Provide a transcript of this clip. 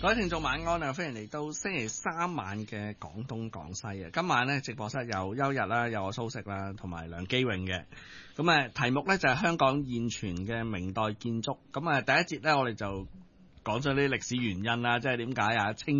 各位聽眾晚安啊！歡迎嚟到星期三晚嘅廣東廣西啊！今晚咧直播室有邱日啦，有我蘇軾啦，同埋梁基永嘅。咁題目咧就係香港現存嘅明代建築。咁第一節咧我哋就講咗啲歷史原因啦，即係點解啊清